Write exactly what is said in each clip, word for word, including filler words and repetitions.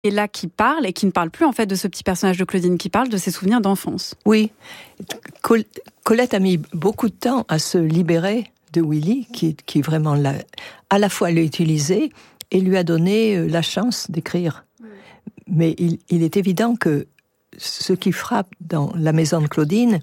Et là, qui parle, et qui ne parle plus en fait de ce petit personnage de Claudine, qui parle de ses souvenirs d'enfance. Oui, Col- Colette a mis beaucoup de temps à se libérer de Willy, qui, qui vraiment l'a, à la fois l'a utilisé et lui a donné la chance d'écrire. Mmh. Mais il, il est évident que ce qui frappe dans La maison de Claudine,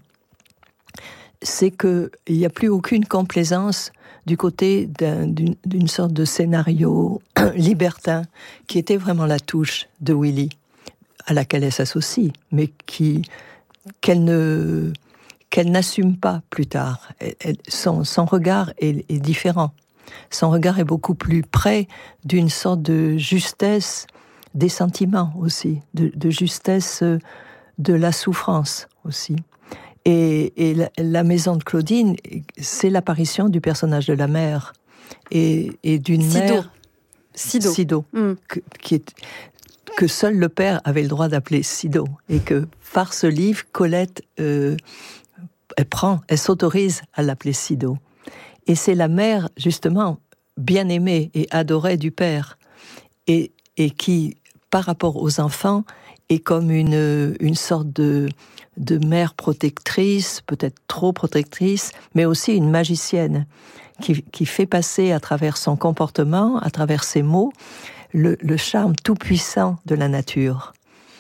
c'est qu'il n'y a plus aucune complaisance du côté d'un, d'une, d'une sorte de scénario libertin qui était vraiment la touche de Willy, à laquelle elle s'associe, mais qui, qu'elle, ne, qu'elle n'assume pas plus tard. Elle, elle, son, son regard est, est différent. Son regard est beaucoup plus près d'une sorte de justesse des sentiments aussi, de, de justesse de la souffrance aussi. Et, et la, la maison de Claudine, c'est l'apparition du personnage de la mère et, et d'une Sido. mère Sido, Sido mm. que, qui est, que seul le père avait le droit d'appeler Sido, et que par ce livre, Colette, euh, elle prend, elle s'autorise à l'appeler Sido. Et c'est la mère justement bien aimée et adorée du père, et, et qui, par rapport aux enfants, est comme une, une sorte de, de mère protectrice, peut-être trop protectrice, mais aussi une magicienne, qui, qui fait passer à travers son comportement, à travers ses mots, le, le charme tout-puissant de la nature.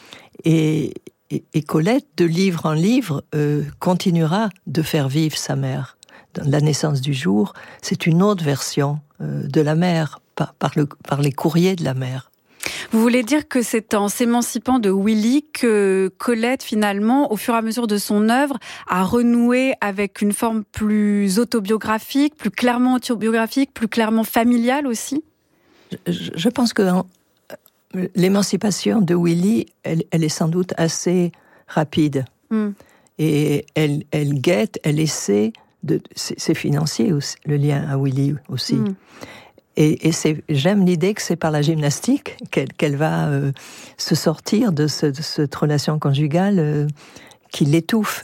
Et, et, et Colette, de livre en livre, euh, continuera de faire vivre sa mère. Dans La naissance du jour, c'est une autre version euh, de la mère, par, par, le, par les courriers de la mère. Vous voulez dire que c'est en s'émancipant de Willy que Colette, finalement, au fur et à mesure de son œuvre, a renoué avec une forme plus autobiographique, plus clairement autobiographique, plus clairement familiale aussi ? Je, je pense que en, l'émancipation de Willy, elle, elle est sans doute assez rapide. Mm. Et elle, elle guette, elle essaie, de, c'est, c'est financier aussi, le lien à Willy aussi. Mm. Et, et c'est, j'aime l'idée que c'est par la gymnastique qu'elle, qu'elle va euh, se sortir de, ce, de cette relation conjugale euh, qui l'étouffe.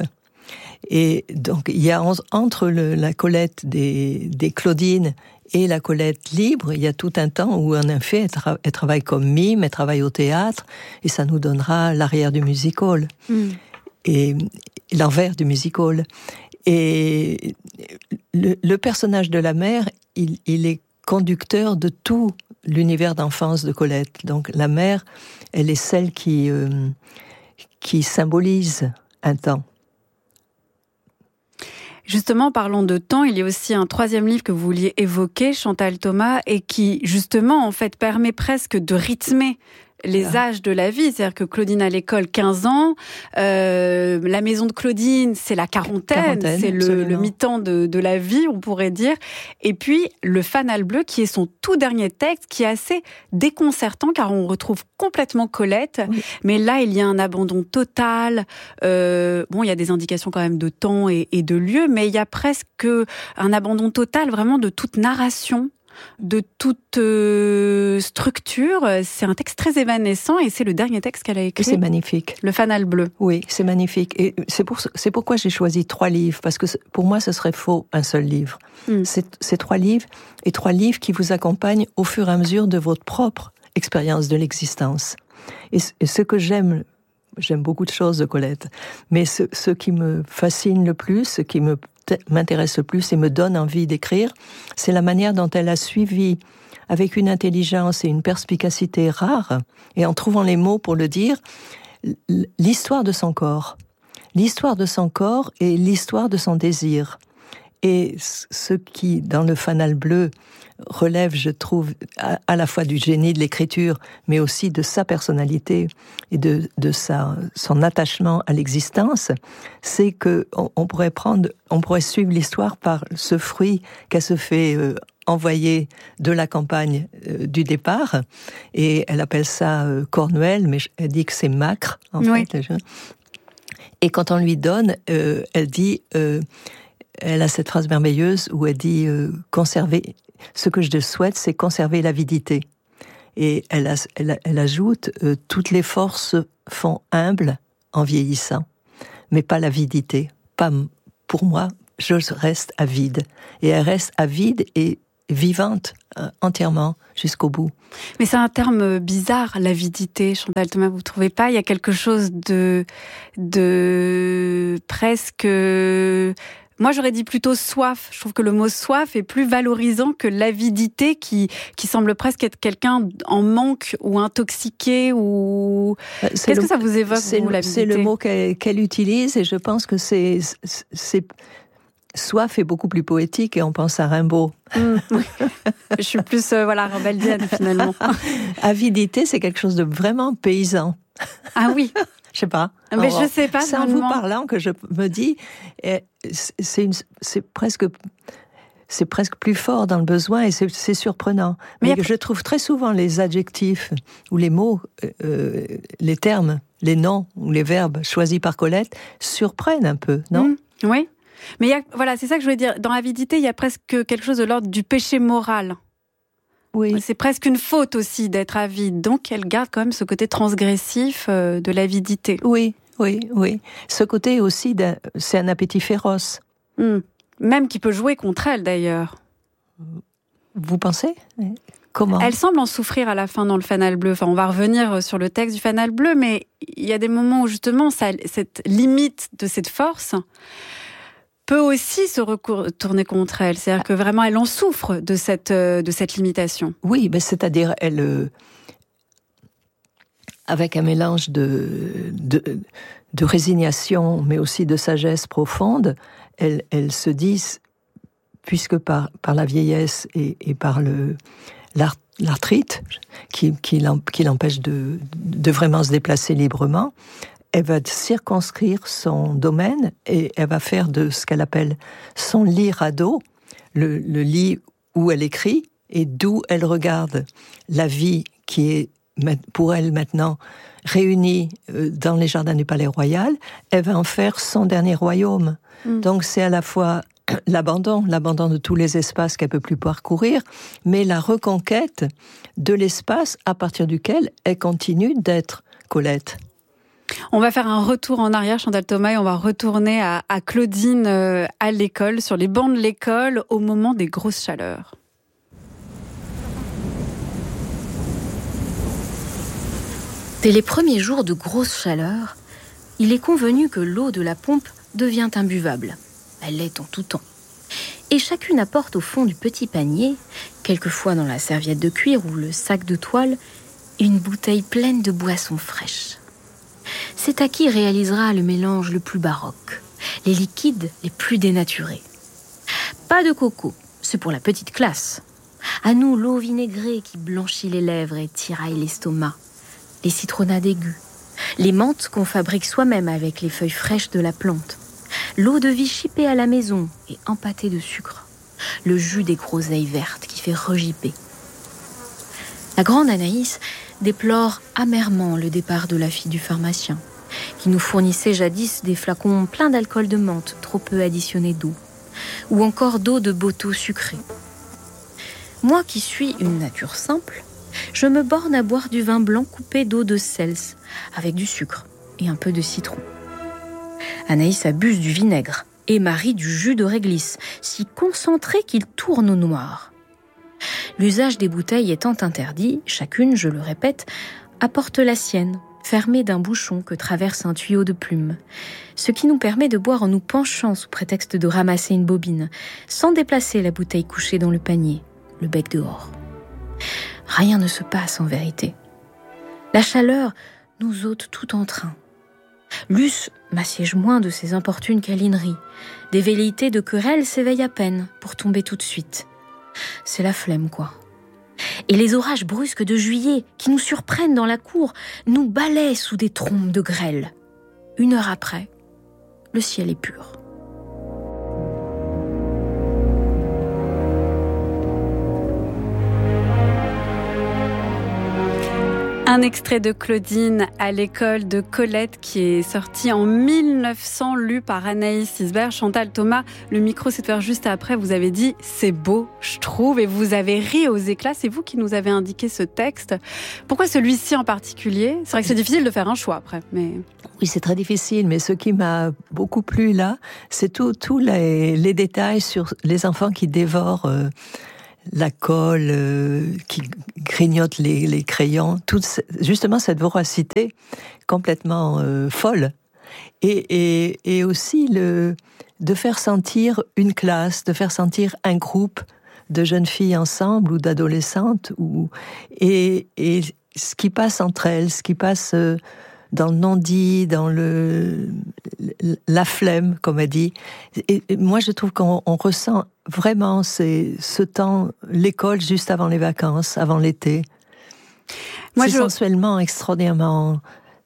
Et donc, il y a en, entre le, la Colette des, des Claudine et la Colette libre, il y a tout un temps où, en effet, elle, tra- elle travaille comme mime, elle travaille au théâtre, et ça nous donnera l'arrière du music-hall, mm. et l'envers du music-hall. Et le, le personnage de la mère, il, il est conducteur de tout l'univers d'enfance de Colette. Donc la mère, elle est celle qui, euh, qui symbolise un temps. Justement, parlons de temps, il y a aussi un troisième livre que vous vouliez évoquer, Chantal Thomas, et qui, justement, en fait, permet presque de rythmer les âges de la vie, c'est-à-dire que Claudine à l'école, quinze ans, euh, la maison de Claudine, c'est la quarantaine, quarantaine c'est le, le mi-temps de, de la vie, on pourrait dire. Et puis, le Fanal bleu, qui est son tout dernier texte, qui est assez déconcertant, car on retrouve complètement Colette, oui. Mais là, il y a un abandon total. Euh, bon, il y a des indications quand même de temps et, et de lieu, mais il y a presque un abandon total, vraiment, de toute narration, de toute euh, structure. C'est un texte très évanescent et c'est le dernier texte qu'elle a écrit. Et c'est magnifique. Le Fanal bleu. Oui, c'est magnifique. Et c'est, pour, c'est pourquoi j'ai choisi trois livres, parce que pour moi, ce serait faux, un seul livre. Mm. C'est, c'est trois livres, et trois livres qui vous accompagnent au fur et à mesure de votre propre expérience de l'existence. Et, et ce que j'aime, j'aime beaucoup de choses de Colette, mais ce, ce qui me fascine le plus, ce qui me m'intéresse le plus et me donne envie d'écrire, c'est la manière dont elle a suivi, avec une intelligence et une perspicacité rares, et en trouvant les mots pour le dire, l'histoire de son corps. L'histoire de son corps et l'histoire de son désir. Et ce qui, dans le Fanal bleu, relève, je trouve, à, à la fois du génie de l'écriture, mais aussi de sa personnalité et de, de sa, son attachement à l'existence, c'est que on, on pourrait prendre, on pourrait suivre l'histoire par ce fruit qu'elle se fait euh, envoyer de la campagne euh, du départ, et elle appelle ça euh, Cornuelle, mais elle dit que c'est macre, en oui. fait. Et quand on lui donne, euh, elle dit... Euh, elle a cette phrase merveilleuse où elle dit euh, « conserver, ce que je te souhaite, c'est conserver l'avidité ». Et elle, a, elle, elle ajoute euh, « toutes les forces font humble en vieillissant, mais pas l'avidité. Pas pour moi, je reste avide. » Et elle reste avide, et vivante euh, entièrement jusqu'au bout. Mais c'est un terme bizarre, l'avidité, Chantal Thomas, vous ne trouvez pas? Il y a quelque chose de, de presque... Moi, j'aurais dit plutôt soif. Je trouve que le mot soif est plus valorisant que l'avidité qui, qui semble presque être quelqu'un en manque ou intoxiqué. Ou... C'est Qu'est-ce le, que ça vous évoque, c'est vous, le, l'avidité? C'est le mot qu'elle, qu'elle utilise et je pense que c'est, c'est... Soif est beaucoup plus poétique et on pense à Rimbaud. Mmh, oui. Je suis plus euh, voilà, rebeldienne, finalement. Avidité, c'est quelque chose de vraiment paysan. Ah oui. Je sais pas. Mais je sais pas. C'est en vous parlant que je me dis, c'est, une, c'est presque, c'est presque plus fort dans le besoin et c'est, c'est surprenant. Mais, Mais a... je trouve très souvent les adjectifs ou les mots, euh, les termes, les noms ou les verbes choisis par Colette surprennent un peu, non? Mmh, oui. Mais il y a, voilà, c'est ça que je voulais dire. Dans l'avidité, il y a presque quelque chose de l'ordre du péché moral. Oui. C'est presque une faute aussi d'être avide. Donc, elle garde quand même ce côté transgressif euh, de l'avidité. Oui, oui, oui. Ce côté aussi, c'est un appétit féroce. Mmh. Même qui peut jouer contre elle, d'ailleurs. Vous pensez ? Comment ? Elle semble en souffrir à la fin dans le Fanal bleu. Enfin, on va revenir sur le texte du Fanal bleu, mais il y a des moments où justement, ça, cette limite de cette force peut aussi se retourner contre elle. C'est-à-dire que vraiment, elle en souffre de cette, de cette limitation. Oui, mais c'est-à-dire, elle, euh, avec un mélange de, de, de résignation, mais aussi de sagesse profonde, elle, elle se dit, puisque par, par la vieillesse et, et par le, l'art, l'arthrite, qui, qui, qui l'empêche de, de vraiment se déplacer librement, elle va circonscrire son domaine et elle va faire de ce qu'elle appelle son lit radeau, le, le lit où elle écrit et d'où elle regarde la vie qui est pour elle maintenant réunie dans les jardins du Palais Royal. Elle va en faire son dernier royaume. Mmh. Donc c'est à la fois l'abandon, l'abandon de tous les espaces qu'elle ne peut plus parcourir, mais la reconquête de l'espace à partir duquel elle continue d'être Colette. On va faire un retour en arrière, Chantal Thomas, et on va retourner à, à Claudine euh, à l'école, sur les bancs de l'école, au moment des grosses chaleurs. Dès les premiers jours de grosses chaleurs, il est convenu que l'eau de la pompe devient imbuvable. Elle l'est en tout temps. Et chacune apporte au fond du petit panier, quelquefois dans la serviette de cuir ou le sac de toile, une bouteille pleine de boissons fraîches. C'est à qui réalisera le mélange le plus baroque, les liquides les plus dénaturés. Pas de coco, c'est pour la petite classe. À nous, l'eau vinaigrée qui blanchit les lèvres et tiraille l'estomac, les citronnades aiguës, les menthes qu'on fabrique soi-même avec les feuilles fraîches de la plante, l'eau de vie chipée à la maison et empâtée de sucre, le jus des groseilles vertes qui fait regipper. La grande Anaïs déplore amèrement le départ de la fille du pharmacien, qui nous fournissait jadis des flacons pleins d'alcool de menthe trop peu additionné d'eau, ou encore d'eau de Boto sucrée. Moi qui suis une nature simple, je me borne à boire du vin blanc coupé d'eau de Cels, avec du sucre et un peu de citron. Anaïs abuse du vinaigre et Marie du jus de réglisse, si concentré qu'il tourne au noir. L'usage des bouteilles étant interdit, chacune, je le répète, apporte la sienne, fermée d'un bouchon que traverse un tuyau de plume, ce qui nous permet de boire en nous penchant sous prétexte de ramasser une bobine, sans déplacer la bouteille couchée dans le panier, le bec dehors. Rien ne se passe en vérité. La chaleur nous ôte tout entrain. Luce m'assiège moins de ses importunes câlineries. Des velléités de querelle s'éveillent à peine pour tomber tout de suite. C'est la flemme, quoi. Et les orages brusques de juillet qui nous surprennent dans la cour nous balaient sous des trombes de grêle. Une heure après, le ciel est pur. Un extrait de Claudine à l'école de Colette qui est sorti en mille neuf cents, lu par Anaïs Isbert. Chantal Thomas, le micro s'est ouvert juste après. Vous avez dit « c'est beau, je trouve » et vous avez ri aux éclats. C'est vous qui nous avez indiqué ce texte. Pourquoi celui-ci en particulier ? C'est vrai que c'est difficile de faire un choix après. Mais... Oui, c'est très difficile, mais ce qui m'a beaucoup plu là, c'est tous tout les, les détails sur les enfants qui dévorent... Euh, la colle euh, qui grignote les, les crayons, toute, justement cette voracité complètement euh, folle. Et, et, et aussi le, de faire sentir une classe, de faire sentir un groupe de jeunes filles ensemble ou d'adolescentes, ou, et, et ce qui passe entre elles, ce qui passe euh, dans le non-dit, dans le, la flemme, comme elle dit. Et, et moi, je trouve qu'on on ressent vraiment ces, ce temps, l'école juste avant les vacances, avant l'été. Moi, c'est je... sensuellement extraordinairement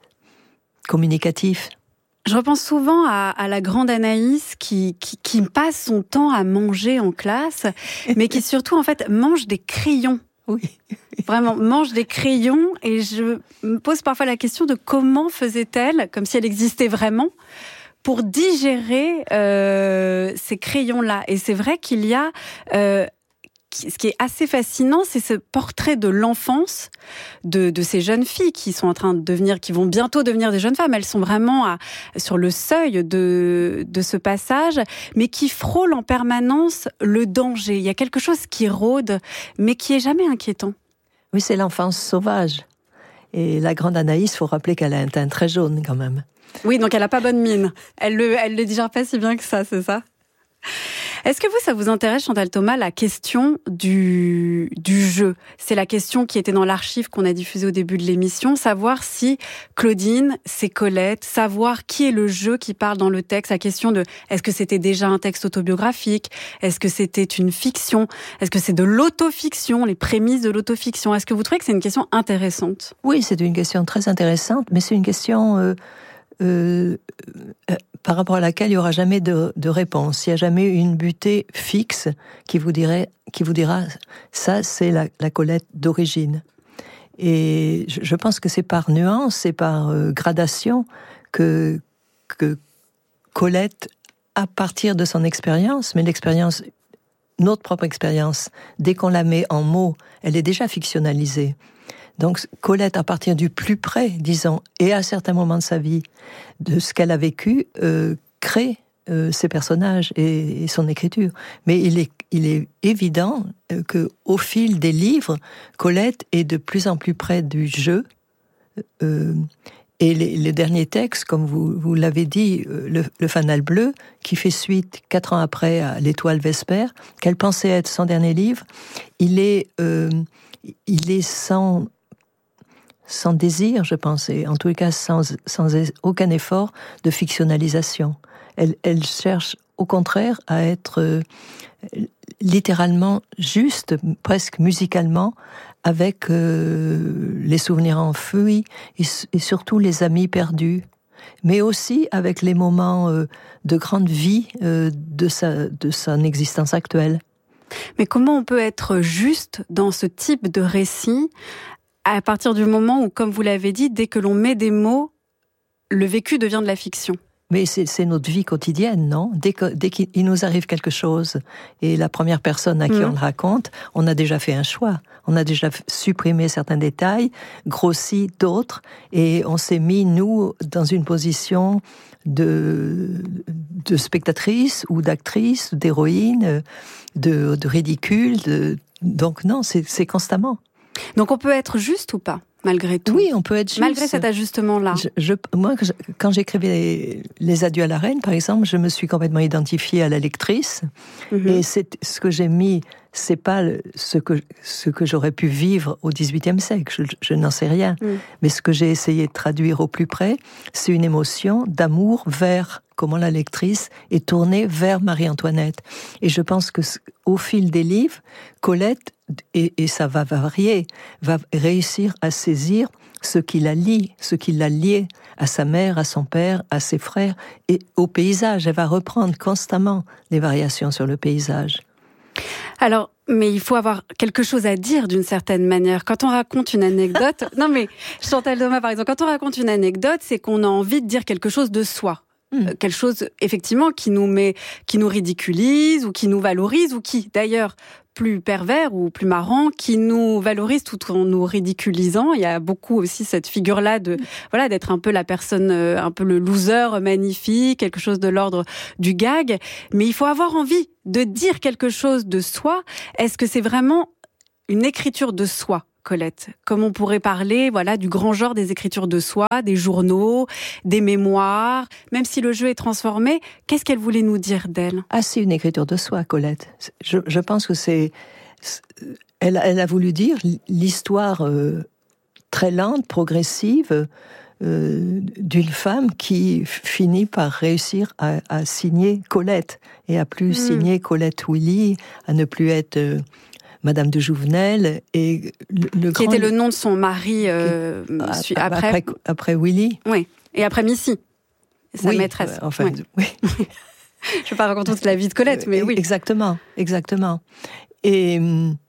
communicatif. Je repense souvent à, à la grande Anaïs qui, qui, qui passe son temps à manger en classe, mais qui surtout, en fait, mange des crayons. Oui. Vraiment, mange des crayons. Et je me pose parfois la question de comment faisait-elle, comme si elle existait vraiment, pour digérer euh, ces crayons-là. Et c'est vrai qu'il y a... Euh, ce qui est assez fascinant, c'est ce portrait de l'enfance de, de ces jeunes filles qui sont en train de devenir, qui vont bientôt devenir des jeunes femmes. Elles sont vraiment à, sur le seuil de, de ce passage, mais qui frôlent en permanence le danger. Il y a quelque chose qui rôde, mais qui est jamais inquiétant. Oui, c'est l'enfance sauvage. Et la grande Anaïs, il faut rappeler qu'elle a un teint très jaune quand même. Oui, donc elle n'a pas bonne mine. Elle le, elle le digère pas si bien que ça, c'est ça ? Est-ce que vous, ça vous intéresse, Chantal Thomas, la question du, du jeu ? C'est la question qui était dans l'archive qu'on a diffusée au début de l'émission, savoir si Claudine, c'est Colette, savoir qui est le jeu qui parle dans le texte, la question de est-ce que c'était déjà un texte autobiographique ? Est-ce que c'était une fiction ? Est-ce que c'est de l'autofiction, les prémices de l'autofiction ? Est-ce que vous trouvez que c'est une question intéressante ? Oui, c'est une question très intéressante, mais c'est une question... Euh... Euh, euh, par rapport à laquelle il n'y aura jamais de, de réponse. Il n'y a jamais une butée fixe qui vous, dirait, qui vous dira ça, c'est la, la Colette d'origine. Et je, je pense que c'est par nuance et par euh, gradation que, que Colette, à partir de son expérience, mais l'expérience, notre propre expérience, dès qu'on la met en mots, elle est déjà fictionnalisée. Donc Colette, à partir du plus près, disons, et à certains moments de sa vie, de ce qu'elle a vécu, euh, crée euh, ses personnages et, et son écriture. Mais il est, il est évident euh, qu'au fil des livres, Colette est de plus en plus près du jeu. Euh, et les, les derniers textes, comme vous, vous l'avez dit, euh, le, le Fanal bleu, qui fait suite quatre ans après à L'Étoile Vespère, qu'elle pensait être son dernier livre, il est, euh, il est sans... sans désir, je pense, et en tout cas sans, sans aucun effort de fictionnalisation. Elle, elle cherche au contraire à être euh, littéralement juste, presque musicalement, avec euh, les souvenirs enfuis et, et surtout les amis perdus, mais aussi avec les moments euh, de grande vie euh, de, sa, de son existence actuelle. Mais comment on peut être juste dans ce type de récit à partir du moment où, comme vous l'avez dit, dès que l'on met des mots, le vécu devient de la fiction? Mais c'est, c'est notre vie quotidienne, non ? Dès, que, dès qu'il nous arrive quelque chose, et la première personne à qui mmh. on le raconte, on a déjà fait un choix. On a déjà supprimé certains détails, grossi d'autres, et on s'est mis, nous, dans une position de, de spectatrice, ou d'actrice, d'héroïne, de, de ridicule. De, donc non, c'est, c'est constamment. Donc on peut être juste ou pas, malgré tout ? Oui, on peut être juste. Malgré cet ajustement-là. Je, je, moi, quand j'écrivais les, les Adieux à la Reine, par exemple, je me suis complètement identifiée à la lectrice. Mm-hmm. Et c'est, ce que j'ai mis, c'est pas le, ce, que, ce que j'aurais pu vivre au dix-huitième siècle, je, je n'en sais rien. Mm. Mais ce que j'ai essayé de traduire au plus près, c'est une émotion d'amour vers... comment la lectrice est tournée vers Marie-Antoinette. Et je pense que au fil des livres, Colette, et, et ça va varier, va réussir à saisir ce qui la lie, ce qui l'a lié à sa mère, à son père, à ses frères, et au paysage. Elle va reprendre constamment des variations sur le paysage. Alors, mais il faut avoir quelque chose à dire d'une certaine manière. Quand on raconte une anecdote... non mais, Chantal Thomas, par exemple, quand on raconte une anecdote, c'est qu'on a envie de dire quelque chose de soi. Mmh. Quelque chose, effectivement, qui nous met, qui nous ridiculise ou qui nous valorise ou qui, d'ailleurs, plus pervers ou plus marrant, qui nous valorise tout en nous ridiculisant. Il y a beaucoup aussi cette figure-là de, mmh. voilà, d'être un peu la personne, un peu le loser magnifique, quelque chose de l'ordre du gag. Mais il faut avoir envie de dire quelque chose de soi. Est-ce que c'est vraiment une écriture de soi, Colette, comme on pourrait parler, voilà, du grand genre des écritures de soi, des journaux, des mémoires, même si le jeu est transformé, qu'est-ce qu'elle voulait nous dire d'elle ? Ah, c'est une écriture de soi, Colette. Je, je pense que c'est, elle, elle a voulu dire l'histoire euh, très lente, progressive, euh, d'une femme qui finit par réussir à, à signer Colette et à plus mmh. signer Colette Willy, à ne plus être euh, Madame de Jouvenel, et le, le qui grand... était le nom de son mari euh, qui, après... après après Willy. Oui, et après Missy, sa oui, maîtresse. Euh, enfin, oui. oui. Je ne vais pas raconter toute la vie de Colette, mais oui. Exactement, exactement. Et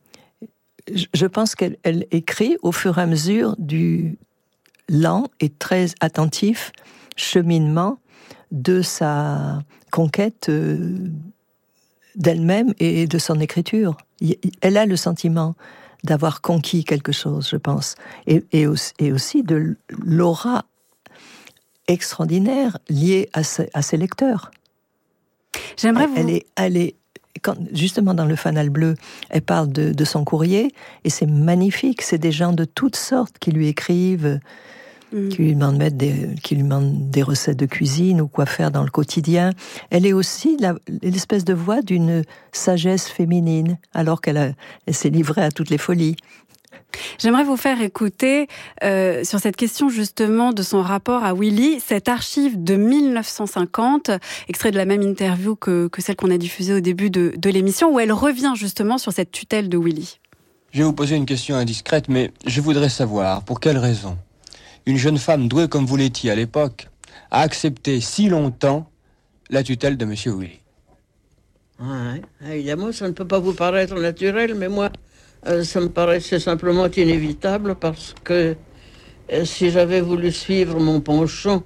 je pense qu'elle elle écrit au fur et à mesure du lent et très attentif cheminement de sa conquête euh, d'elle-même et de son écriture. Elle a le sentiment d'avoir conquis quelque chose, je pense, et, et, aussi, et aussi de l'aura extraordinaire liée à, ses, à ses lecteurs. J'aimerais elle, vous... elle est, elle est quand, justement dans le Fanal Bleu, elle parle de, de son courrier, et c'est magnifique, c'est des gens de toutes sortes qui lui écrivent, Mmh. qui lui demandent mettre des, qui lui demandent des recettes de cuisine ou quoi faire dans le quotidien. Elle est aussi la, l'espèce de voix d'une sagesse féminine, alors qu'elle a, elle s'est livrée à toutes les folies. J'aimerais vous faire écouter, euh, sur cette question justement de son rapport à Willy, cette archive de mille neuf cent cinquante, extrait de la même interview que, que celle qu'on a diffusée au début de, de l'émission, où elle revient justement sur cette tutelle de Willy. Je vais vous poser une question indiscrète, mais je voudrais savoir pour quelle raison une jeune femme douée comme vous l'étiez à l'époque a accepté si longtemps la tutelle de Monsieur Willy. Ouais, évidemment, ça ne peut pas vous paraître naturel, mais moi, euh, ça me paraissait simplement inévitable parce que euh, si j'avais voulu suivre mon penchant,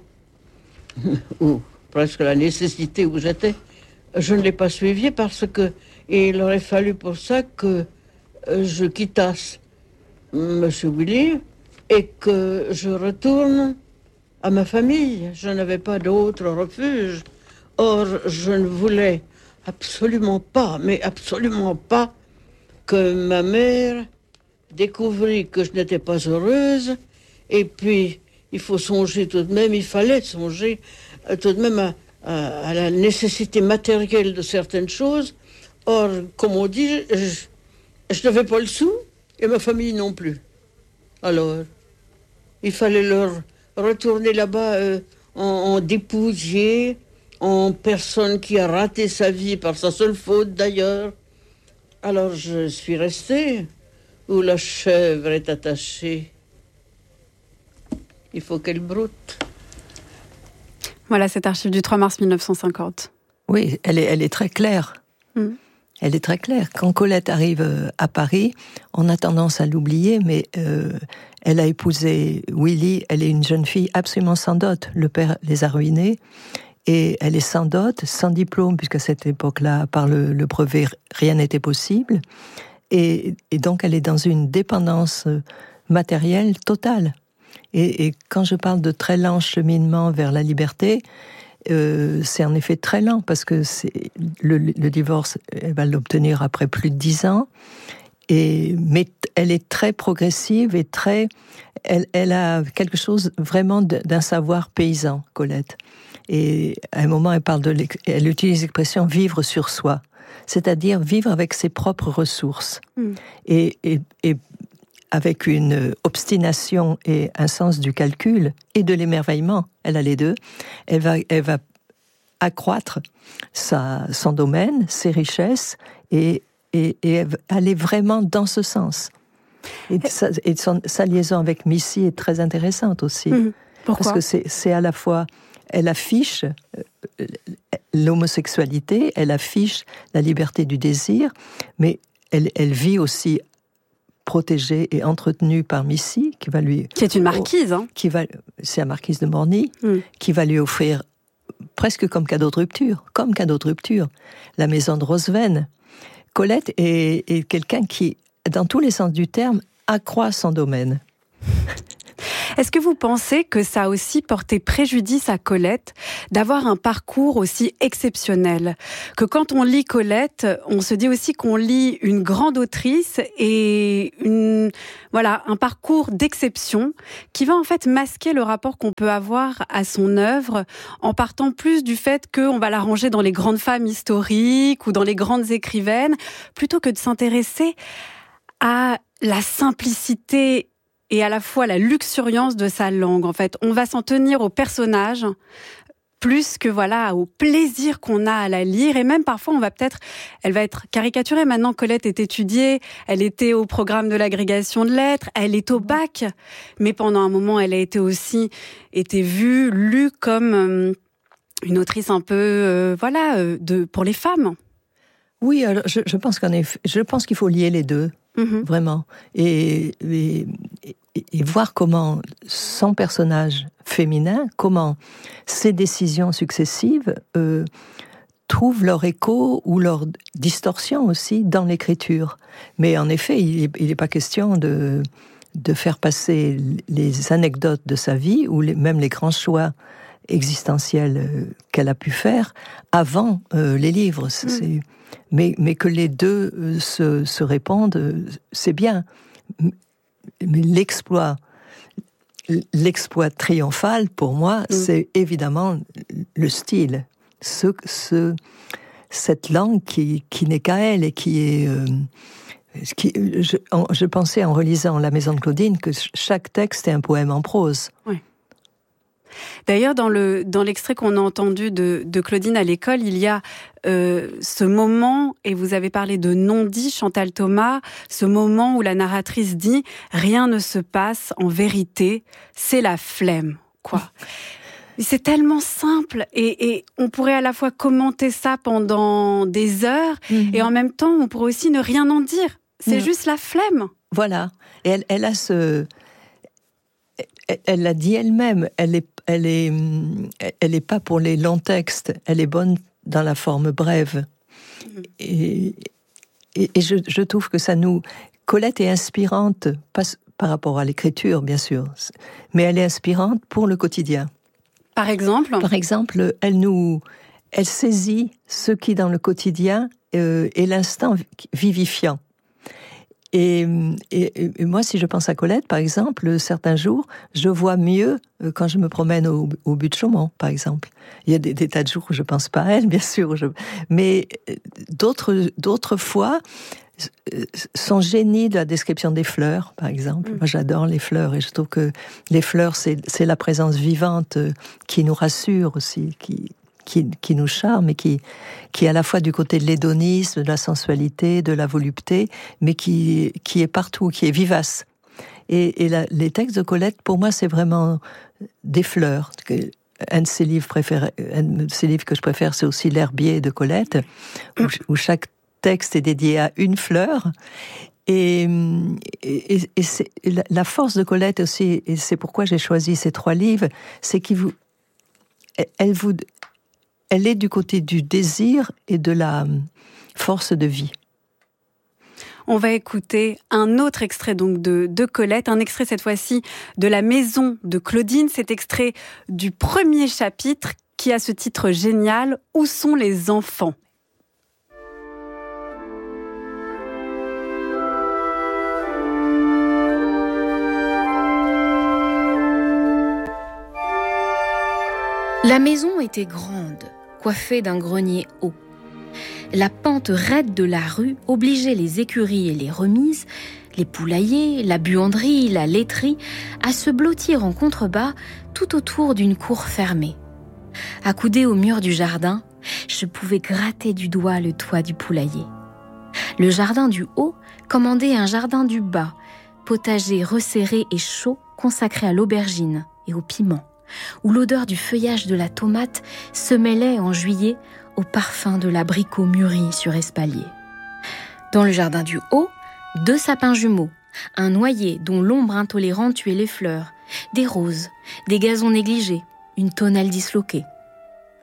ou presque la nécessité où j'étais, je ne l'ai pas suivi parce que il aurait fallu pour ça que euh, je quittasse Monsieur Willy et que je retourne à ma famille. Je n'avais pas d'autre refuge. Or, je ne voulais absolument pas, mais absolument pas, que ma mère découvrit que je n'étais pas heureuse. Et puis, il faut songer tout de même, il fallait songer euh, tout de même à, à, à la nécessité matérielle de certaines choses. Or, comme on dit, je, je n'avais pas le sou, et ma famille non plus. Alors, il fallait leur retourner là-bas euh, en, en dépouillé, en personne qui a raté sa vie par sa seule faute d'ailleurs. Alors je suis restée où la chèvre est attachée. Il faut qu'elle broute. Voilà cette archive du trois mars mille neuf cent cinquante. Oui, elle est, elle est très claire. Mmh. Elle est très claire. Quand Colette arrive à Paris, on a tendance à l'oublier, mais euh, elle a épousé Willy. Elle est une jeune fille absolument sans dot. Le père les a ruinés. Et elle est sans dot, sans diplôme, puisqu'à cette époque-là, par le, le brevet, rien n'était possible. Et, et donc, elle est dans une dépendance matérielle totale. Et, et quand je parle de très lent cheminement vers la liberté, Euh, c'est en effet très lent, parce que c'est, le, le divorce, elle va l'obtenir après plus de dix ans, et, mais elle est très progressive et très... Elle, elle a quelque chose vraiment d'un savoir paysan, Colette. Et à un moment, elle, parle de, elle utilise l'expression « vivre sur soi », c'est-à-dire vivre avec ses propres ressources. Mm. Et, et, et avec une obstination et un sens du calcul et de l'émerveillement, elle a les deux, elle va, elle va accroître sa, son domaine, ses richesses, et, et, et aller vraiment dans ce sens. Et, sa, et son, sa liaison avec Missy est très intéressante aussi. Mmh. Pourquoi ? Parce que c'est, c'est à la fois, elle affiche l'homosexualité, elle affiche la liberté du désir, mais elle, elle vit aussi protégée et entretenue par Missy, qui va lui... Qui est une marquise, hein. Qui va, c'est la marquise de Morny, mm. qui va lui offrir presque comme cadeau de rupture, comme cadeau de rupture. La maison de Rosven. Colette est, est quelqu'un qui, dans tous les sens du terme, accroît son domaine. Est-ce que vous pensez que ça a aussi porté préjudice à Colette d'avoir un parcours aussi exceptionnel ? Que quand on lit Colette, on se dit aussi qu'on lit une grande autrice et une, voilà, un parcours d'exception qui va en fait masquer le rapport qu'on peut avoir à son œuvre en partant plus du fait qu'on va la ranger dans les grandes femmes historiques ou dans les grandes écrivaines, plutôt que de s'intéresser à la simplicité et à la fois la luxuriance de sa langue. En fait, on va s'en tenir au personnage plus que voilà au plaisir qu'on a à la lire. Et même parfois, on va peut-être, elle va être caricaturée. Maintenant, Colette est étudiée, elle était au programme de l'agrégation de lettres, elle est au bac. Mais pendant un moment, elle a été aussi été vue, lue comme euh, une autrice un peu, euh, voilà, euh, de pour les femmes. Oui, alors je, je pense qu'en effet, je pense qu'il faut lier les deux. Mmh. Vraiment. Et, et, et voir comment son personnage féminin, comment ses décisions successives euh, trouvent leur écho ou leur distorsion aussi dans l'écriture. Mais en effet, il n'est pas question de, de faire passer les anecdotes de sa vie ou les, même les grands choix existentiels qu'elle a pu faire avant euh, les livres. C'est, mmh. c'est, Mais, mais que les deux euh, se, se répondent, euh, c'est bien. Mais l'exploit, l'exploit triomphal, pour moi, mm. c'est évidemment le style. Ce, ce, cette langue qui, qui n'est qu'à elle et qui est... Euh, qui, je, en, je pensais en relisant La Maison de Claudine que chaque texte est un poème en prose. Oui. D'ailleurs, dans, le, dans l'extrait qu'on a entendu de, de Claudine à l'école, il y a euh, ce moment, et vous avez parlé de non-dit, Chantal Thomas, ce moment où la narratrice dit « Rien ne se passe, en vérité, c'est la flemme. » quoi. C'est tellement simple, et, et on pourrait à la fois commenter ça pendant des heures, mmh. et en même temps, on pourrait aussi ne rien en dire. C'est mmh. juste la flemme. Voilà. Et elle, elle a ce... Elle l'a dit elle-même, elle est, elle est, elle est pas pour les longs textes, elle est bonne dans la forme brève. Et, et, et je, je trouve que ça nous... Colette est inspirante, pas par rapport à l'écriture, bien sûr, mais elle est inspirante pour le quotidien. Par exemple ? Par exemple, elle nous... Elle saisit ce qui, dans le quotidien, euh, est l'instant vivifiant. Et, et, et moi, si je pense à Colette, par exemple, certains jours, je vois mieux quand je me promène au, au but de Chaumont, par exemple. Il y a des, des tas de jours où je pense pas à elle, bien sûr, je, mais d'autres, d'autres fois, son génie de la description des fleurs, par exemple. Mmh. Moi, j'adore les fleurs et je trouve que les fleurs, c'est, c'est la présence vivante qui nous rassure aussi, qui... Qui, qui nous charme et qui, qui est à la fois du côté de l'hédonisme, de la sensualité, de la volupté, mais qui, qui est partout, qui est vivace. Et, et la, les textes de Colette, pour moi, c'est vraiment des fleurs. Un de ses livres préférés, un de ses livres que je préfère, c'est aussi L'Herbier de Colette, où, où chaque texte est dédié à une fleur. Et, et, et c'est, la force de Colette aussi, et c'est pourquoi j'ai choisi ces trois livres, c'est qu'il vous, elle vous Elle est du côté du désir et de la force de vie. On va écouter un autre extrait donc de, de Colette, un extrait cette fois-ci de La Maison de Claudine, cet extrait du premier chapitre qui a ce titre génial « Où sont les enfants ?» La maison était grande, coiffée d'un grenier haut. La pente raide de la rue obligeait les écuries et les remises, les poulaillers, la buanderie, la laiterie, à se blottir en contrebas tout autour d'une cour fermée. Accoudée au mur du jardin, je pouvais gratter du doigt le toit du poulailler. Le jardin du haut commandait un jardin du bas, potager resserré et chaud consacré à l'aubergine et au piment, où l'odeur du feuillage de la tomate se mêlait en juillet au parfum de l'abricot mûri sur espalier. Dans le jardin du haut, deux sapins jumeaux, un noyer dont l'ombre intolérante tuait les fleurs, des roses, des gazons négligés, une tonnelle disloquée.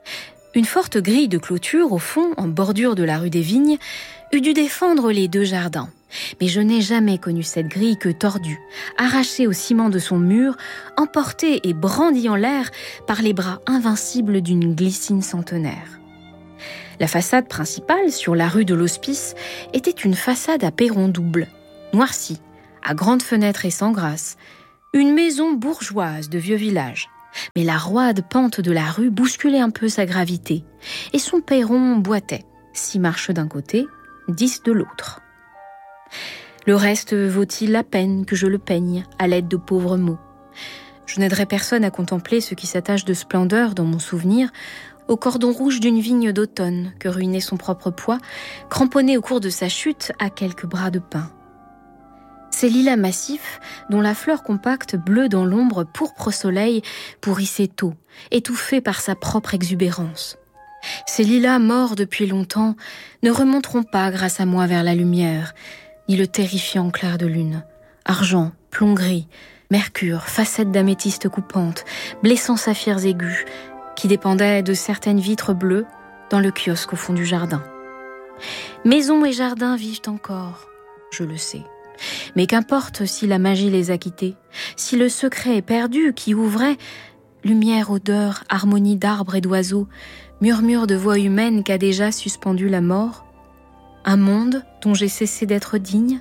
Une forte grille de clôture, au fond, en bordure de la rue des Vignes, eût dû défendre les deux jardins. Mais je n'ai jamais connu cette grille que tordue, arrachée au ciment de son mur, emportée et brandie en l'air par les bras invincibles d'une glycine centenaire. La façade principale, sur la rue de l'Hospice, était une façade à perron double, noircie, à grandes fenêtres et sans grâce, une maison bourgeoise de vieux village. Mais la roide pente de la rue bousculait un peu sa gravité, et son perron boitait, six marches d'un côté, dix de l'autre. Le reste vaut-il la peine que je le peigne à l'aide de pauvres mots ? Je n'aiderai personne à contempler ce qui s'attache de splendeur dans mon souvenir au cordon rouge d'une vigne d'automne que ruinait son propre poids, cramponné au cours de sa chute à quelques bras de pin. Ces lilas massifs, dont la fleur compacte bleue dans l'ombre pourpre au soleil, pourrissait tôt, étouffée par sa propre exubérance. Ces lilas morts depuis longtemps ne remonteront pas grâce à moi vers la lumière, ni le terrifiant clair de lune. Argent, plomb gris, mercure, facettes d'améthyste coupantes, blessants saphirs aigus, qui dépendaient de certaines vitres bleues dans le kiosque au fond du jardin. Maison et jardin vivent encore, je le sais. Mais qu'importe si la magie les a quittés, si le secret est perdu qui ouvrait, lumière, odeur, harmonie d'arbres et d'oiseaux, murmure de voix humaine qu'a déjà suspendu la mort, un monde dont j'ai cessé d'être digne.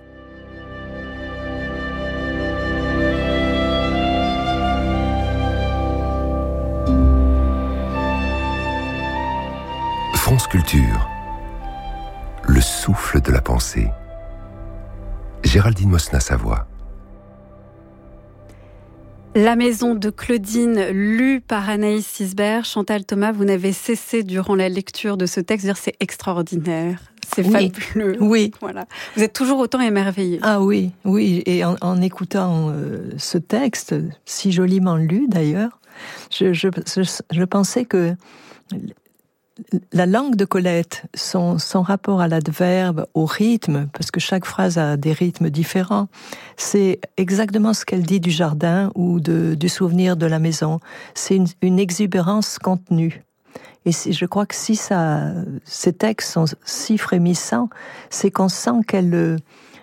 France Culture, le souffle de la pensée. Géraldine Mosna-Savoie. La maison de Claudine, lue par Anaïs Sisbert. Chantal Thomas, vous n'avez cessé durant la lecture de ce texte de dire c'est extraordinaire, c'est oui. fabuleux. Oui. Voilà. Vous êtes toujours autant émerveillée. Ah oui, oui. Et en, en écoutant euh, ce texte, si joliment lu d'ailleurs, je, je, je, je pensais que la langue de Colette, son, son rapport à l'adverbe, au rythme, parce que chaque phrase a des rythmes différents, c'est exactement ce qu'elle dit du jardin ou de, du souvenir de la maison. C'est une, une exubérance contenue. Et si, je crois que si ça, ces textes sont si frémissants, c'est qu'on sent qu'elle euh,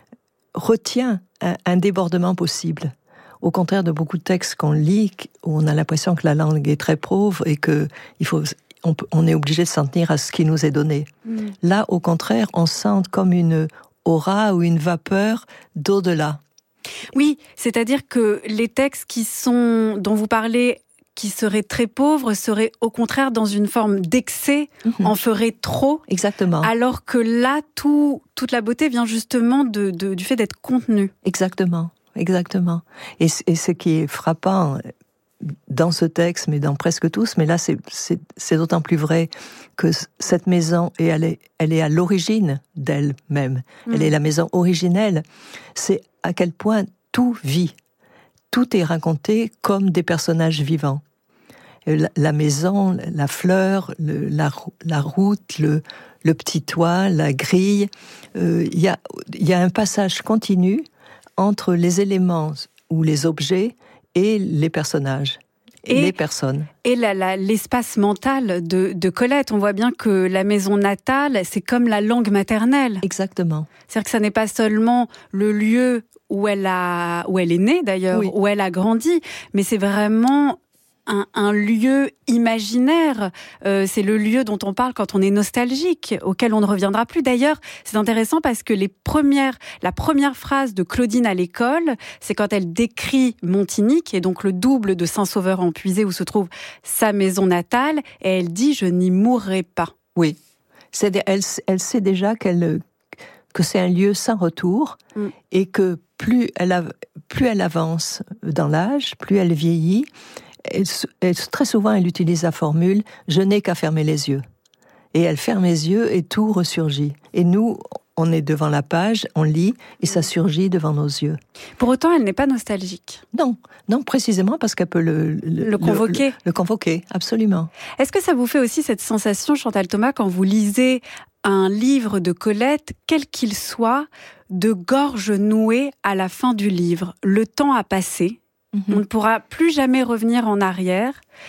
retient un, un débordement possible. Au contraire de beaucoup de textes qu'on lit, où on a l'impression que la langue est très pauvre et que il faut... On, peut, on est obligé de s'en tenir à ce qui nous est donné. Mmh. Là, au contraire, on sent comme une aura ou une vapeur d'au-delà. Oui, c'est-à-dire que les textes qui sont, dont vous parlez, qui seraient très pauvres, seraient au contraire dans une forme d'excès, mmh. en feraient trop. Exactement. Alors que là, tout, toute la beauté vient justement de, de, du fait d'être contenue. Exactement, exactement. Et, et ce qui est frappant dans ce texte, mais dans presque tous, mais là c'est, c'est, c'est d'autant plus vrai que cette maison, et elle est, elle est à l'origine d'elle-même, mmh. elle est la maison originelle, c'est à quel point tout vit, tout est raconté comme des personnages vivants. La, la maison, la fleur, le, la, la route, le, le petit toit, la grille, euh, y a, y a un passage continu entre les éléments ou les objets et les personnages, et les personnes. Et la, la, l'espace mental de, de Colette, on voit bien que la maison natale, c'est comme la langue maternelle. Exactement. C'est-à-dire que ça n'est pas seulement le lieu où elle, a, où elle est née d'ailleurs, oui. où elle a grandi, mais c'est vraiment un, un lieu imaginaire. Euh, c'est le lieu dont on parle quand on est nostalgique, auquel on ne reviendra plus. D'ailleurs, c'est intéressant parce que les premières, la première phrase de Claudine à l'école, c'est quand elle décrit Montigny, qui est donc le double de Saint-Sauveur-en-Puisée, où se trouve sa maison natale, et elle dit « Je n'y mourrai pas ». Oui, c'est, elle, elle sait déjà qu'elle, que c'est un lieu sans retour, mm. et que plus elle, a, plus elle avance dans l'âge, plus elle vieillit, Elle, elle, très souvent, elle utilise la formule « je n'ai qu'à fermer les yeux ». Et elle ferme les yeux et tout ressurgit. Et nous, on est devant la page, on lit, et ça surgit devant nos yeux. Pour autant, elle n'est pas nostalgique. Non, non, précisément parce qu'elle peut le, le, le convoquer. Le, le convoquer, absolument. Est-ce que ça vous fait aussi cette sensation, Chantal Thomas, quand vous lisez un livre de Colette, quel qu'il soit, de gorge nouée à la fin du livre ? Le temps a passé. On ne pourra plus jamais revenir en arrière.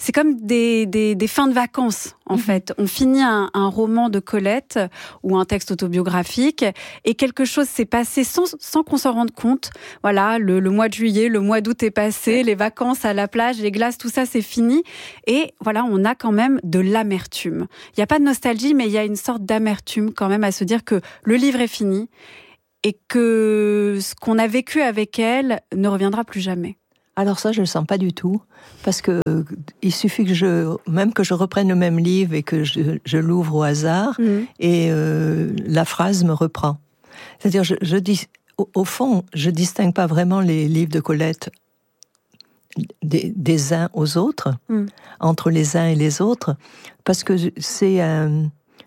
c'est comme des, des, des fins de vacances, en mmh. fait. On finit un, un roman de Colette ou un texte autobiographique et quelque chose s'est passé sans, sans qu'on s'en rende compte. Voilà, le, le mois de juillet, le mois d'août est passé, les vacances à la plage, les glaces, tout ça, c'est fini. Et voilà, on a quand même de l'amertume. Il n'y a pas de nostalgie, mais il y a une sorte d'amertume quand même à se dire que le livre est fini et que ce qu'on a vécu avec elle ne reviendra plus jamais. Alors ça, je le sens pas du tout, parce que euh, il suffit que je, même que je reprenne le même livre et que je, je l'ouvre au hasard, mmh. et euh, la phrase me reprend. C'est-à-dire, je, je dis, au, au fond, je distingue pas vraiment les livres de Colette des, des uns aux autres, mmh. entre les uns et les autres, parce que c'est un,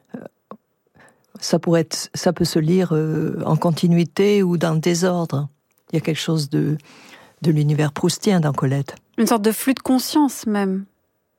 ça pourrait être, ça peut se lire euh, en continuité ou dans le désordre. Il y a quelque chose de de l'univers proustien dans Colette. Une sorte de flux de conscience, même.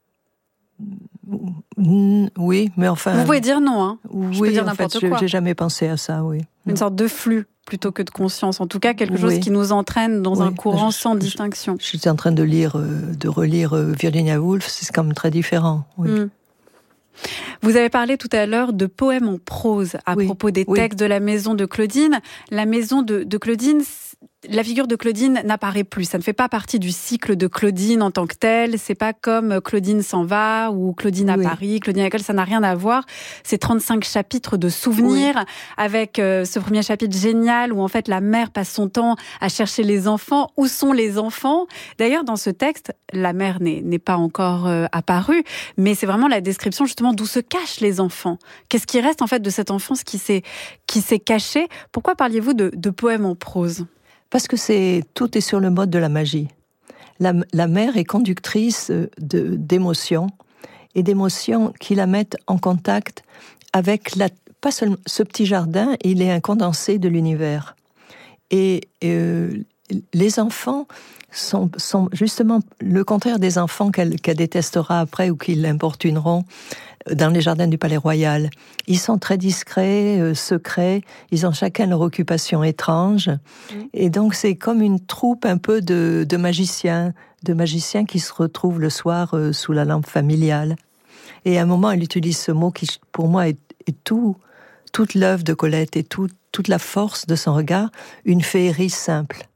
Oui, mais enfin... Vous pouvez dire non, hein. Oui, je peux dire en n'importe fait, quoi. J'ai jamais pensé à ça, oui. Une sorte de flux, plutôt que de conscience. En tout cas, quelque chose oui. qui nous entraîne dans oui. un courant je, sans je, distinction. Je, je suis en train de lire, de relire Virginia Woolf, c'est quand même très différent, oui. Mm. Vous avez parlé tout à l'heure de poèmes en prose à oui. propos des oui. textes de la maison de Claudine. La maison de, de Claudine, la figure de Claudine n'apparaît plus. Ça ne fait pas partie du cycle de Claudine en tant que tel. C'est pas comme Claudine s'en va ou Claudine à oui. Paris, Claudine à l'école. Ça n'a rien à voir. C'est trente-cinq chapitres de souvenirs oui. avec euh, ce premier chapitre génial où en fait la mère passe son temps à chercher les enfants. Où sont les enfants ? D'ailleurs, dans ce texte, la mère n'est, n'est pas encore euh, apparue, mais c'est vraiment la description justement d'où se cachent les enfants. Qu'est-ce qui reste en fait de cette enfance qui s'est, qui s'est cachée ? Pourquoi parliez-vous de, de poèmes en prose ? Parce que c'est, tout est sur le mode de la magie. La, la mère est conductrice de, d'émotions, et d'émotions qui la mettent en contact avec la, pas seulement ce petit jardin, il est un condensé de l'univers. Et euh, les enfants sont, sont justement le contraire des enfants qu'elle, qu'elle détestera après ou qui l'importuneront dans les jardins du Palais Royal. Ils sont très discrets, euh, secrets, ils ont chacun leur occupation étrange, mmh. et donc c'est comme une troupe un peu de, de magiciens, de magiciens qui se retrouvent le soir euh, sous la lampe familiale. Et à un moment, elle utilise ce mot qui, pour moi, est, est tout, toute l'œuvre de Colette et tout, toute la force de son regard, une féerie simple.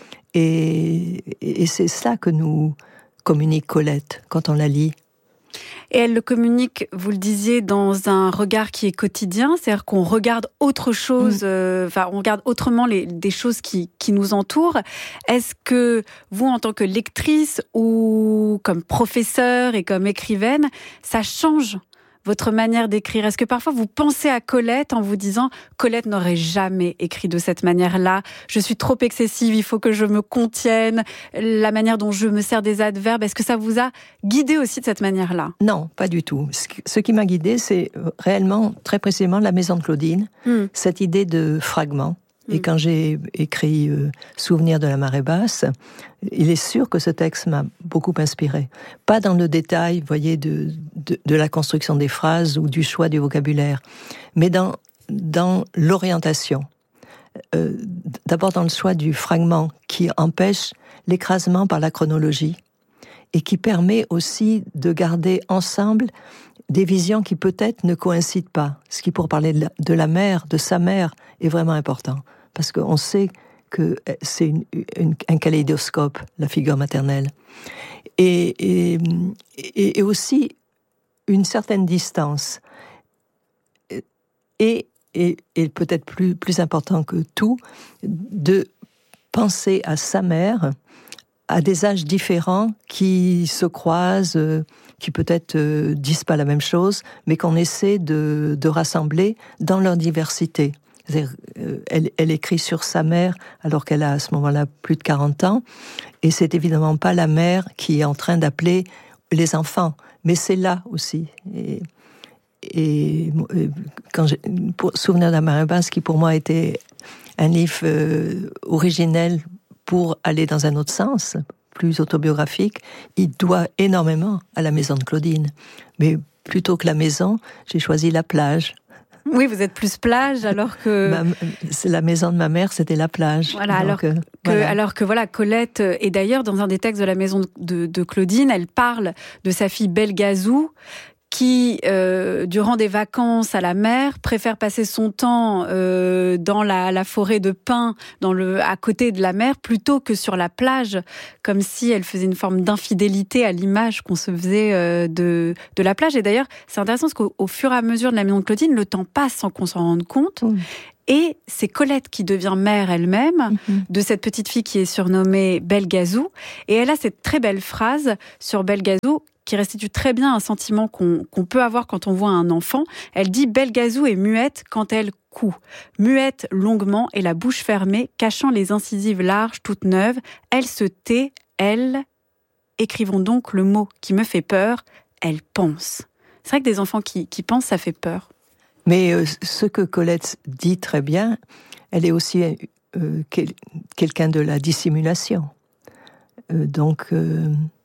Et, et c'est ça que nous communique Colette quand on la lit. Et elle le communique, vous le disiez, dans un regard qui est quotidien, c'est-à-dire qu'on regarde autre chose, mmh. euh, enfin, on regarde autrement les, des choses qui, qui nous entourent. Est-ce que vous, en tant que lectrice ou comme professeure et comme écrivaine, ça change votre manière d'écrire? Est-ce que parfois vous pensez à Colette en vous disant « Colette n'aurait jamais écrit de cette manière-là, je suis trop excessive, il faut que je me contienne, la manière dont je me sers des adverbes », est-ce que ça vous a guidé aussi de cette manière-là? Non, pas du tout. Ce qui m'a guidé, c'est réellement, très précisément, la maison de Claudine, mmh. cette idée de fragments. Et quand j'ai écrit euh, « Souvenir de la marée basse », il est sûr que ce texte m'a beaucoup inspiré. Pas dans le détail, vous voyez, de, de, de la construction des phrases ou du choix du vocabulaire, mais dans, dans l'orientation. Euh, d'abord dans le choix du fragment qui empêche l'écrasement par la chronologie et qui permet aussi de garder ensemble des visions qui peut-être ne coïncident pas. Ce qui, pour parler de la, de la mère, de sa mère, est vraiment important. Parce qu'on sait que c'est une, une, un kaléidoscope, la figure maternelle. Et, et, et aussi une certaine distance. Et, et, et peut-être plus, plus important que tout, de penser à sa mère à des âges différents qui se croisent, qui peut-être euh, disent pas la même chose, mais qu'on essaie de, de rassembler dans leur diversité. C'est-à-dire, euh, elle, elle écrit sur sa mère alors qu'elle a à ce moment-là plus de quarante ans, et c'est évidemment pas la mère qui est en train d'appeler les enfants, mais c'est là aussi. Et, et quand j'ai, pour Souvenir de la marée basse, qui pour moi était un livre euh, originel pour aller dans un autre sens, plus autobiographique, il doit énormément à la maison de Claudine. Mais plutôt que la maison, j'ai choisi la plage. Oui, vous êtes plus plage, alors que... Ma, c'est la maison de ma mère, c'était la plage. Voilà, donc, alors, que, voilà. alors que voilà, Colette, et d'ailleurs, dans un des textes de la maison de, de Claudine, elle parle de sa fille Belgazou, qui, euh, durant des vacances à la mer, préfère passer son temps euh, dans la, la forêt de pins, dans le, à côté de la mer, plutôt que sur la plage, comme si elle faisait une forme d'infidélité à l'image qu'on se faisait euh, de, de la plage. Et d'ailleurs, c'est intéressant parce qu'au au fur et à mesure de la maison de Claudine, le temps passe sans qu'on s'en rende compte. Mmh. Et c'est Colette qui devient mère elle-même mmh. de cette petite fille qui est surnommée Belgazou. Et elle a cette très belle phrase sur Belgazou qui restitue très bien un sentiment qu'on, qu'on peut avoir quand on voit un enfant. Elle dit « Belgazou est muette quand elle coud. Muette longuement et la bouche fermée, cachant les incisives larges toutes neuves. Elle se tait, elle... » Écrivons donc le mot qui me fait peur, elle pense. C'est vrai que des enfants qui, qui pensent, ça fait peur. Mais euh, ce que Colette dit très bien, elle est aussi euh, quel, quelqu'un de la dissimulation. Euh, donc... Euh,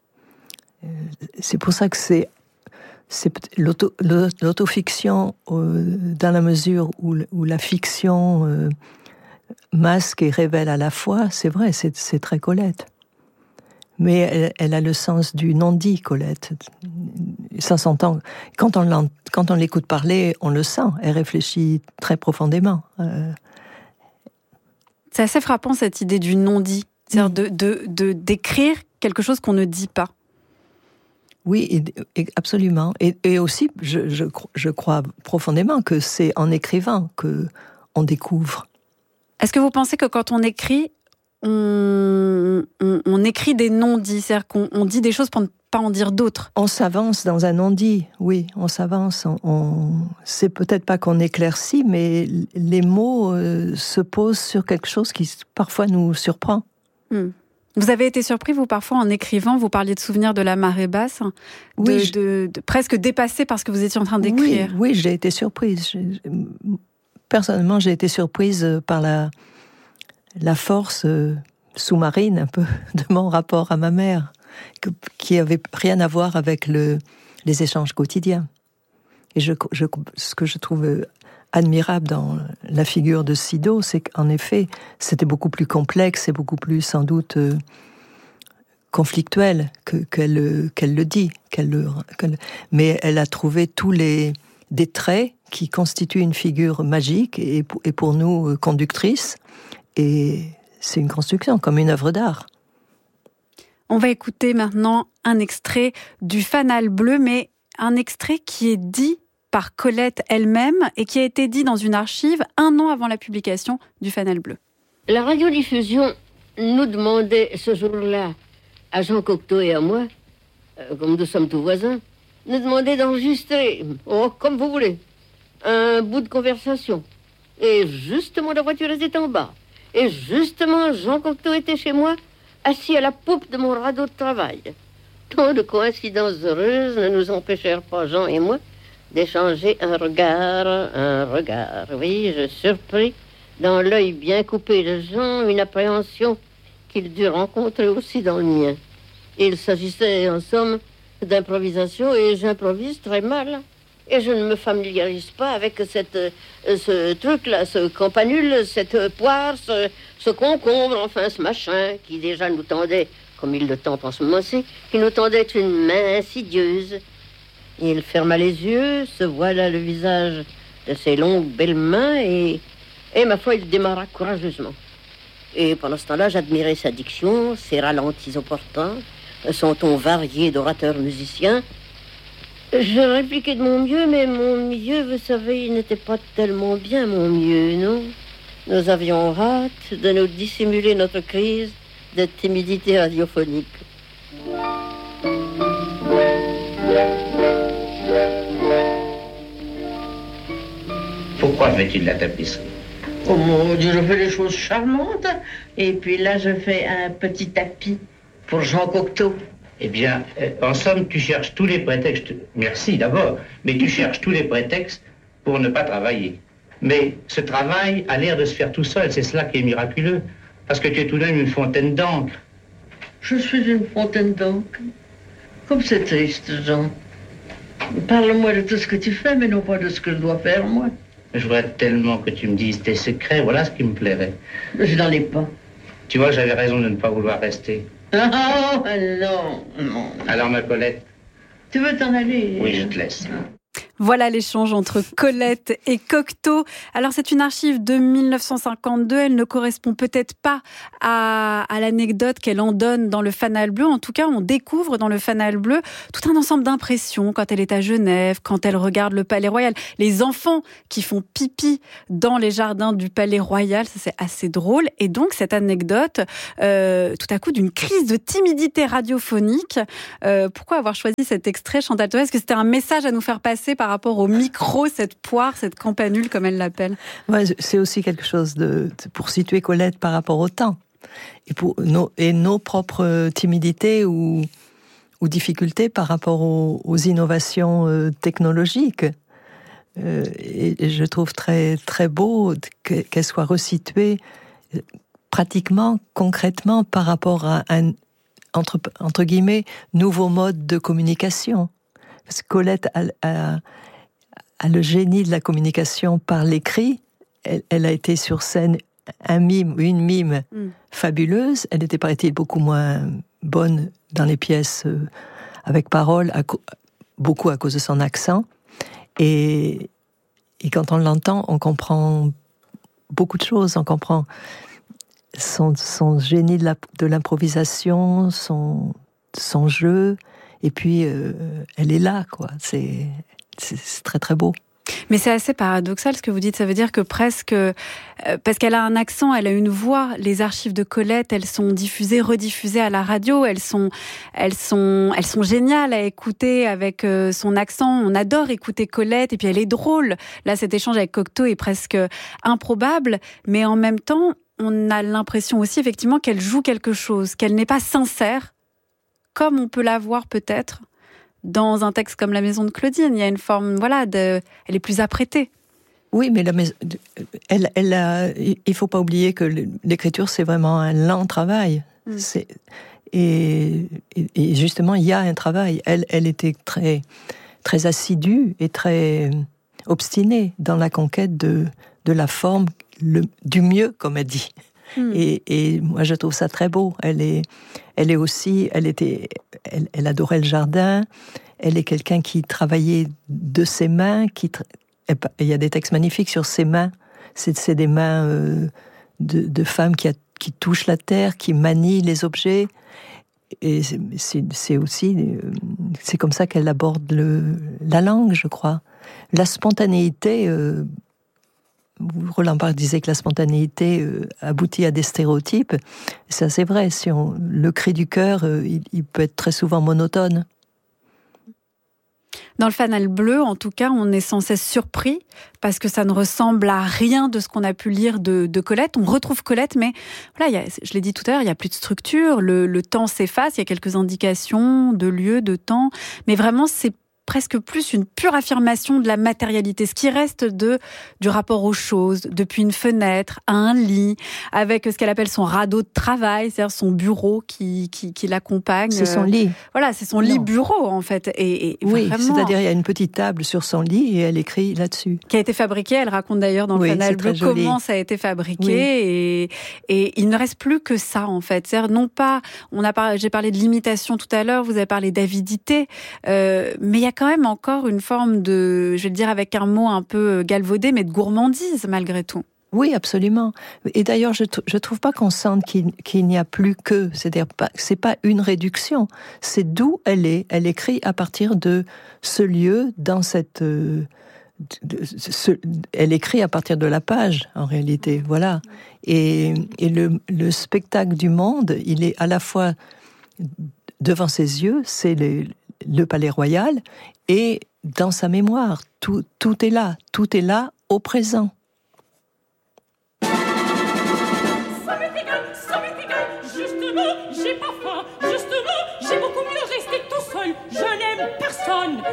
C'est pour ça que c'est, c'est l'auto, l'autofiction euh, dans la mesure où, où la fiction euh, masque et révèle à la fois, c'est vrai, c'est, c'est très Colette. Mais elle, elle a le sens du non-dit, Colette. Ça s'entend. Quand on, quand on l'écoute parler, on le sent. Elle réfléchit très profondément. Euh... C'est assez frappant, cette idée du non-dit. C'est-à-dire de, de, de, d'écrire quelque chose qu'on ne dit pas. Oui, et, et absolument. Et, et aussi, je, je, je crois profondément que c'est en écrivant qu'on découvre. Est-ce que vous pensez que quand on écrit, on, on, on écrit des non-dits, c'est-à-dire qu'on on dit des choses pour ne pas en dire d'autres? On s'avance dans un non-dit, oui, on s'avance. On, on, c'est peut-être pas qu'on éclaircit, mais les mots euh, se posent sur quelque chose qui parfois nous surprend. Hmm. Vous avez été surpris, vous, parfois, en écrivant, vous parliez de souvenirs de la marée basse, de, oui, je... de, de presque dépassé par ce que vous étiez en train d'écrire. Oui, oui, j'ai été surprise. J'ai... Personnellement, j'ai été surprise par la, la force sous-marine, un peu, de mon rapport à ma mère, que, qui avait rien à voir avec le, les échanges quotidiens. Et je, je, ce que je trouve admirable dans la figure de Sido, c'est qu'en effet, c'était beaucoup plus complexe et beaucoup plus, sans doute, euh, conflictuel que, qu'elle, qu'elle le dit. Qu'elle le, qu'elle... Mais elle a trouvé tous les des traits qui constituent une figure magique et, et pour nous, euh, conductrice. Et c'est une construction, comme une œuvre d'art. On va écouter maintenant un extrait du Fanal bleu, mais un extrait qui est dit par Colette elle-même et qui a été dit dans une archive un an avant la publication du Fanal bleu. La radiodiffusion nous demandait ce jour-là, à Jean Cocteau et à moi, euh, comme nous sommes tous voisins, nous demandait d'enregistrer, oh, comme vous voulez, un bout de conversation. Et justement, la voiture était en bas. Et justement, Jean Cocteau était chez moi, assis à la poupe de mon radeau de travail. Tant de coïncidences heureuses ne nous empêchèrent pas, Jean et moi, d'échanger un regard, un regard. Oui, je surpris dans l'œil bien coupé de Jean une appréhension qu'il dut rencontrer aussi dans le mien. Il s'agissait, en somme, d'improvisation, et j'improvise très mal. Et je ne me familiarise pas avec cette, ce truc-là, ce campanule, cette poire, ce, ce concombre, enfin ce machin, qui déjà nous tendait, comme il le tend en ce moment-ci, qui nous tendait une main insidieuse. Il ferma les yeux, se voila le visage de ses longues belles mains, et, et ma foi, il démarra courageusement. Et pendant ce temps-là, j'admirais sa diction, ses ralentis opportuns, son ton varié d'orateur musicien. Je répliquais de mon mieux, mais mon mieux, vous savez, il n'était pas tellement bien mon mieux, non? Nous avions hâte de nous dissimuler notre crise de timidité radiophonique. Pourquoi fait-il la tapisserie? Oh mon Dieu, je fais des choses charmantes. Et puis là, je fais un petit tapis pour Jean Cocteau. Eh bien, euh, en somme, tu cherches tous les prétextes. Merci d'abord, mais tu cherches tous les prétextes pour ne pas travailler. Mais ce travail a l'air de se faire tout seul, c'est cela qui est miraculeux. Parce que tu es tout de même une fontaine d'encre. Je suis une fontaine d'encre. Comme c'est triste, Jean. Parle-moi de tout ce que tu fais, mais non pas de ce que je dois faire, moi. Je voudrais tellement que tu me dises tes secrets, voilà ce qui me plairait. Je n'en ai pas. Tu vois, j'avais raison de ne pas vouloir rester. Oh, non, non. Alors, ma Colette? Tu veux t'en aller? Oui, je te laisse. Voilà l'échange entre Colette et Cocteau. Alors c'est une archive de mille neuf cent cinquante-deux, elle ne correspond peut-être pas à, à l'anecdote qu'elle en donne dans le Fanal Bleu. En tout cas, on découvre dans le Fanal Bleu tout un ensemble d'impressions quand elle est à Genève, quand elle regarde le Palais Royal. Les enfants qui font pipi dans les jardins du Palais Royal, ça c'est assez drôle. Et donc cette anecdote, euh, tout à coup d'une crise de timidité radiophonique. Euh, pourquoi avoir choisi cet extrait, Chantal Thomas? Est-ce que c'était un message à nous faire passer par rapport au micro, cette poire, cette campanule, comme elle l'appelle? Ouais, c'est aussi quelque chose de, pour situer Colette par rapport au temps et, pour nos, et nos propres timidités ou, ou difficultés par rapport aux, aux innovations euh, technologiques. Euh, et, et je trouve très, très beau que, qu'elle soit resituée pratiquement, concrètement, par rapport à un, entre, entre guillemets, nouveau mode de communication. Parce que Colette a, a, a le génie de la communication par l'écrit. Elle, elle a été sur scène un mime, une mime mm. fabuleuse. Elle était, paraît-il, beaucoup moins bonne dans les pièces euh, avec parole, à, beaucoup à cause de son accent. Et, et quand on l'entend, on comprend beaucoup de choses. On comprend son, son génie de, la, de l'improvisation, son, son jeu. Et puis, euh, elle est là, quoi. C'est, c'est, c'est très, très beau. Mais c'est assez paradoxal ce que vous dites. Ça veut dire que presque... Euh, parce qu'elle a un accent, elle a une voix. Les archives de Colette, elles sont diffusées, rediffusées à la radio. Elles sont, elles sont, elles sont géniales à écouter avec euh, son accent. On adore écouter Colette. Et puis, elle est drôle. Là, cet échange avec Cocteau est presque improbable. Mais en même temps, on a l'impression aussi, effectivement, qu'elle joue quelque chose, qu'elle n'est pas sincère, comme on peut la voir peut-être dans un texte comme La Maison de Claudine. Il y a une forme, voilà, de, elle est plus apprêtée. Oui, mais la maison, elle, elle a, il faut pas oublier que l'écriture, c'est vraiment un lent travail. Mm. C'est, et, et justement, il y a un travail. Elle, elle était très, très assidue et très obstinée dans la conquête de, de la forme, le, du mieux, comme elle dit. Mm. Et, et moi, je trouve ça très beau. Elle est, elle est aussi, elle était, elle, elle adorait le jardin. Elle est quelqu'un qui travaillait de ses mains. Qui, il y a des textes magnifiques sur ses mains. C'est, c'est des mains euh, de, de femmes qui, a, qui touchent la terre, qui manient les objets. Et c'est, c'est, c'est aussi, c'est comme ça qu'elle aborde le, la langue, je crois. La spontanéité. Euh, Roland Barthes disait que la spontanéité euh, aboutit à des stéréotypes. Ça, c'est vrai. Si on, le cri du cœur, euh, il, il peut être très souvent monotone. Dans le Fanal Bleu, en tout cas, on est sans cesse surpris parce que ça ne ressemble à rien de ce qu'on a pu lire de, de Colette. On retrouve Colette, mais voilà, il y a, je l'ai dit tout à l'heure, il n'y a plus de structure. Le, le temps s'efface. Il y a quelques indications de lieu, de temps, mais vraiment, c'est presque plus une pure affirmation de la matérialité. Ce qui reste de, du rapport aux choses, depuis une fenêtre à un lit, avec ce qu'elle appelle son radeau de travail, c'est-à-dire son bureau qui, qui, qui l'accompagne. C'est son lit. Voilà, c'est son non. lit bureau, en fait. Et, et oui, vraiment, c'est-à-dire il y a une petite table sur son lit et elle écrit là-dessus. Qui a été fabriquée, elle raconte d'ailleurs dans le oui, Fanal Bleu comment ça a été fabriqué. Oui. Et, et il ne reste plus que ça, en fait. C'est-à-dire, non pas, on a par, j'ai parlé de l'imitation tout à l'heure, vous avez parlé d'avidité, euh, mais il y a quand même encore une forme de, je vais le dire avec un mot un peu galvaudé, mais de gourmandise malgré tout. Oui, absolument. Et d'ailleurs, je ne trouve pas qu'on sente qu'il, qu'il n'y a plus que, c'est-à-dire pas, c'est pas une réduction, c'est d'où elle est. Elle écrit à partir de ce lieu, dans cette, euh, de, ce, elle écrit à partir de la page, en réalité, voilà. Et, et le, le spectacle du monde, il est à la fois devant ses yeux, c'est les le Palais Royal, et dans sa mémoire. Tout, tout est là, tout est là au présent. Ça m'est égal, ça m'est égal, justement, j'ai pas faim, justement, j'ai beaucoup mieux resté tout seul, je n'aime personne.